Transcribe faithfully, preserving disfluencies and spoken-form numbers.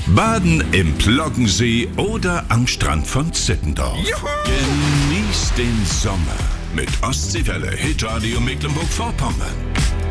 Baden im Ploggensee oder am Strand von Zittendorf. Juhu. Genießt den Sommer mit Ostseewelle Hitradio Mecklenburg-Vorpommern.